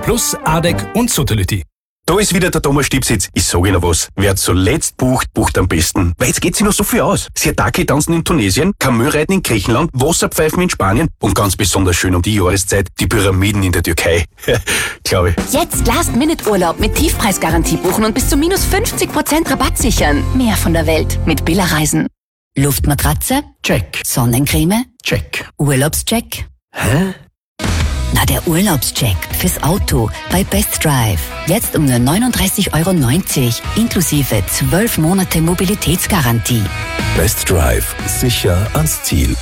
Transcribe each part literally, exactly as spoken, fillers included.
Plus, Adek und Sutterlütti. Da ist wieder der Thomas Stiebsitz. Ich sage Ihnen was. Wer zuletzt bucht, bucht am besten. Weil jetzt geht sich noch so viel aus. Siataki tanzen in Tunesien, Kamelreiten in Griechenland, Wasserpfeifen in Spanien und ganz besonders schön um die Jahreszeit die Pyramiden in der Türkei. Glaube ich. Jetzt Last-Minute-Urlaub mit Tiefpreisgarantie buchen und bis zu minus fünfzig Prozent Rabatt sichern. Mehr von der Welt mit Billa Reisen. Luftmatratze? Check. Sonnencreme? Check. Urlaubscheck? Hä? Na, der Urlaubscheck fürs Auto bei Best Drive. Jetzt um nur neununddreißig Euro neunzig, inklusive zwölf Monate Mobilitätsgarantie. Best Drive. Sicher ans Ziel.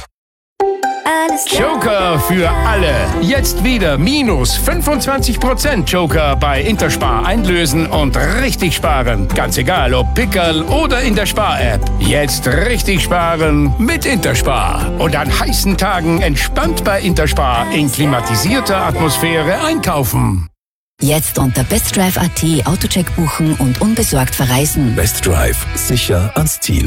Joker für alle. Jetzt wieder minus fünfundzwanzig Prozent Joker bei Interspar einlösen und richtig sparen. Ganz egal, ob Pickerl oder in der Spar-App. Jetzt richtig sparen mit Interspar. Und an heißen Tagen entspannt bei Interspar in klimatisierter Atmosphäre einkaufen. Jetzt unter bestdrive punkt at Autocheck buchen und unbesorgt verreisen. Best Drive. Sicher ans Ziel.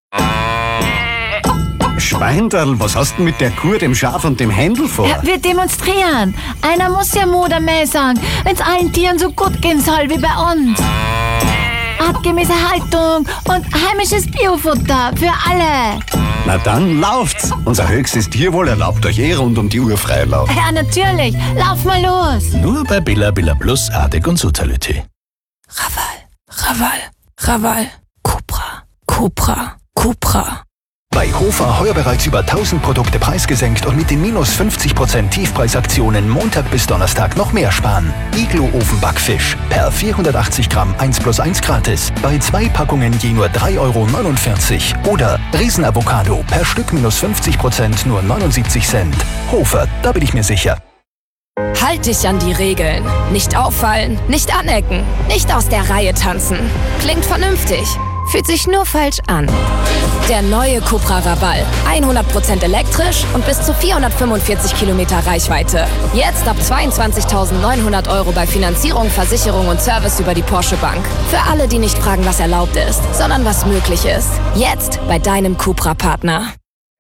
Schweinderl, was hast du mit der Kuh, dem Schaf und dem Händel vor? Ja, wir demonstrieren. Einer muss ja Mut am Mäh sagen, wenn es allen Tieren so gut gehen soll wie bei uns. Artgemäße Haltung und heimisches Biofutter für alle. Na dann lauft's. Unser höchstes Tierwohl erlaubt euch eh rund um die Uhr Freilauf. Ja, natürlich. Lauf mal los. Nur bei Billa, Billa Plus, Adek und Sutterlütti. Raval, Raval, Raval, Cupra, Cupra, Cupra. Bei Hofer heuer bereits über tausend Produkte preisgesenkt und mit den minus fünfzig Prozent Tiefpreisaktionen Montag bis Donnerstag noch mehr sparen. Iglo-Ofenbackfisch per vierhundertachtzig Gramm eins plus eins gratis. Bei zwei Packungen je nur drei Euro neunundvierzig. Oder Riesenavocado per Stück minus fünfzig Prozent nur neunundsiebzig Cent. Hofer, da bin ich mir sicher. Halt dich an die Regeln. Nicht auffallen, nicht anecken, nicht aus der Reihe tanzen. Klingt vernünftig, fühlt sich nur falsch an. Der neue Cupra Raval. hundert Prozent elektrisch und bis zu vierhundertfünfundvierzig Kilometer Reichweite. Jetzt ab zweiundzwanzigtausendneunhundert Euro bei Finanzierung, Versicherung und Service über die Porsche Bank. Für alle, die nicht fragen, was erlaubt ist, sondern was möglich ist. Jetzt bei deinem Cupra-Partner.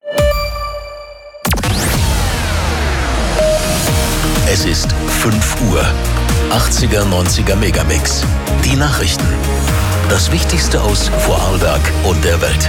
Es ist fünf Uhr. achtziger, neunziger Megamix. Die Nachrichten. Das Wichtigste aus Vorarlberg und der Welt.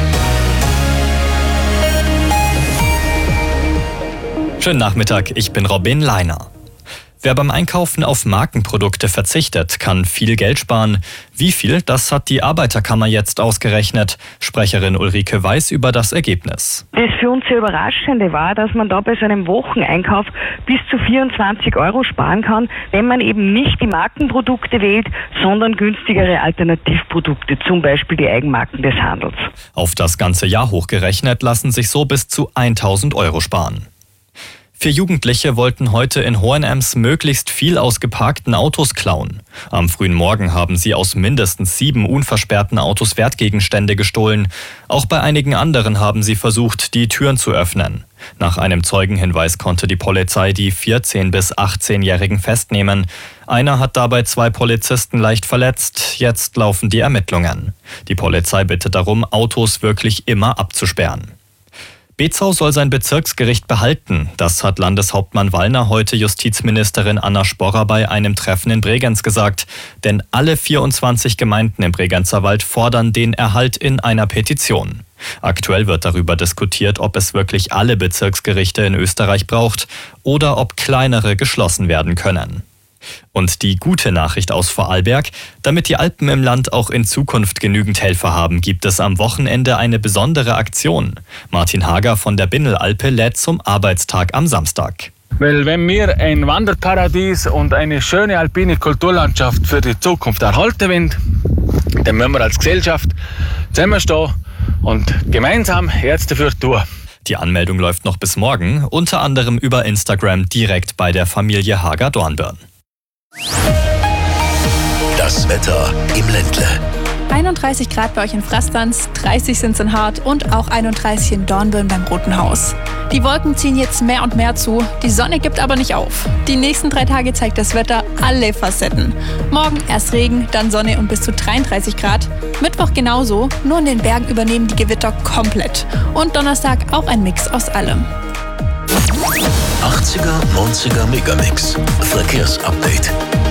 Schönen Nachmittag, ich bin Robin Leiner. Wer beim Einkaufen auf Markenprodukte verzichtet, kann viel Geld sparen. Wie viel, das hat die Arbeiterkammer jetzt ausgerechnet. Sprecherin Ulrike Weiß über das Ergebnis. Das für uns sehr Überraschende war, dass man da bei so einem Wocheneinkauf bis zu vierundzwanzig Euro sparen kann, wenn man eben nicht die Markenprodukte wählt, sondern günstigere Alternativprodukte, zum Beispiel die Eigenmarken des Handels. Auf das ganze Jahr hochgerechnet lassen sich so bis zu tausend Euro sparen. Vier Jugendliche wollten heute in Hohenems möglichst viel aus geparkten Autos klauen. Am frühen Morgen haben sie aus mindestens sieben unversperrten Autos Wertgegenstände gestohlen. Auch bei einigen anderen haben sie versucht, die Türen zu öffnen. Nach einem Zeugenhinweis konnte die Polizei die vierzehn- bis achtzehnjährigen festnehmen. Einer hat dabei zwei Polizisten leicht verletzt. Jetzt laufen die Ermittlungen. Die Polizei bittet darum, Autos wirklich immer abzusperren. Bezau soll sein Bezirksgericht behalten. Das hat Landeshauptmann Wallner heute Justizministerin Anna Sporrer bei einem Treffen in Bregenz gesagt. Denn alle vierundzwanzig Gemeinden im Bregenzer Wald fordern den Erhalt in einer Petition. Aktuell wird darüber diskutiert, ob es wirklich alle Bezirksgerichte in Österreich braucht oder ob kleinere geschlossen werden können. Und die gute Nachricht aus Vorarlberg: Damit die Alpen im Land auch in Zukunft genügend Helfer haben, gibt es am Wochenende eine besondere Aktion. Martin Hager von der Binnelalpe lädt zum Arbeitstag am Samstag. Weil wenn wir ein Wanderparadies und eine schöne alpine Kulturlandschaft für die Zukunft erhalten wollen, dann müssen wir als Gesellschaft zusammenstehen und gemeinsam Herz dafür tun. Die Anmeldung läuft noch bis morgen, unter anderem über Instagram direkt bei der Familie Hager-Dornbirn. Das Wetter im Ländle. einunddreißig Grad bei euch in Frastanz, dreißig sind es in Hart und auch einunddreißig in Dornbirn beim Roten Haus. Die Wolken ziehen jetzt mehr und mehr zu, die Sonne gibt aber nicht auf. Die nächsten drei Tage zeigt das Wetter alle Facetten. Morgen erst Regen, dann Sonne und bis zu dreiunddreißig Grad. Mittwoch genauso, nur in den Bergen übernehmen die Gewitter komplett. Und Donnerstag auch ein Mix aus allem. achtziger, neunziger Megamix. Verkehrsupdate.